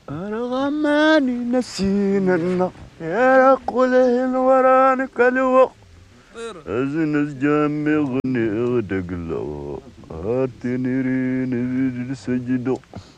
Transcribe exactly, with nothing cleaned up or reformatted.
أرغماني نسينا يا رقله الورانك الوقت أزنز جامي غني غدق له هاتني رين سجدو